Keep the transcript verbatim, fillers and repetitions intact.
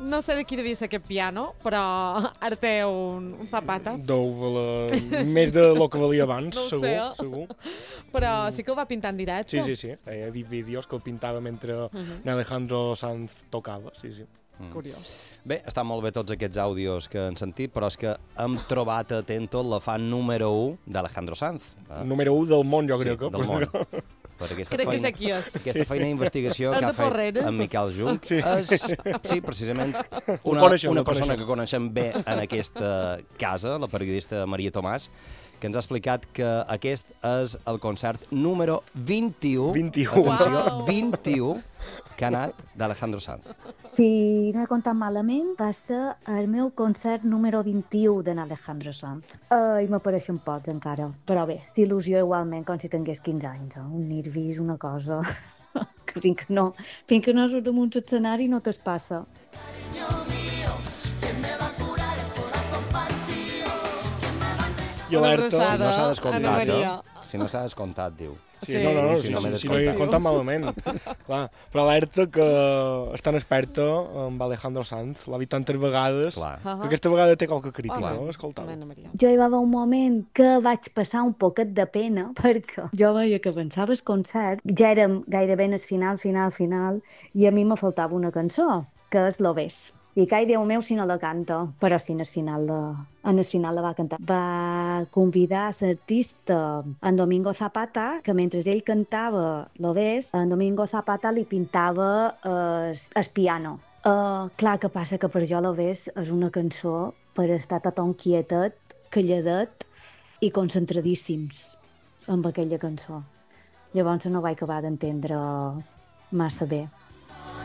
no sé de qui devia ser aquest piano, però ara té un, un Zapata. Deu valer més de lo que valia abans, No ho segur, sé. segur. Però sí que el va pintar en directe. Sí, sí, sí. He vist vídeos que el pintava mentre uh -huh. Alejandro Sanz tocava, sí, sí. Mm. Curiós. Bé, estan molt bé tots aquests àudios que hem sentit, però és que hem trobat atento la fan número u d'Alejandro Sanz. Eh? Número u del món, jo sí, crec. del món. Per aquesta crec feina, que sé qui és. Aquesta feina d'investigació que ha fet en Miquel Junc sí. és, sí, precisament, una, coneixem, una persona coneixem. que coneixem bé en aquesta casa, la periodista Maria Tomàs, que ens ha explicat que aquest és el concert número vint-i-u, vint-i-u. atenció, Wow. vint-i-u, que ha anat d'Alejandro Sanz. Si no he comptat malament, va ser el meu concert número vint-i-u d'en Alejandro Sanz. Uh, I m'apareixen pocs encara, però bé, s'il·lusió igualment com si tingués quinze anys. Eh? Un nervis, una cosa... que fins que no, fins que no surt damunt l'escenari no te'ls passa. I alerta... Si no s'ha descomptat, eh? Si no s'ha descomptat, diu. Sí, Sí. no, no, no, Si si, no si, m'he si no he descomptat. comptat malament. Clar, però alerta que és tan experta amb Alejandro Sanz, l'ha vist tantes vegades, Clar. Uh -huh. que aquesta vegada té qualque crítica, Home, no? Escolta'l. Mena Maria. Jo hi va haver un moment que vaig passar un poquet de pena perquè jo veia que avançava el concert, ja érem gairebé en el final, final, final, i a mi me faltava una cançó, que és Lo ves. I que, ai, Déu meu, si no la canta, però sí, en el final la, en el final la va cantar. Va convidar l'artista en Domingo Zapata, que mentre ell cantava Lo ves, en Domingo Zapata li pintava el, el piano. Uh, clar, que passa que per jo Lo ves és una cançó per estar tothom quietet, calladet i concentradíssims amb aquella cançó. Llavors no vaig acabar d'entendre massa bé.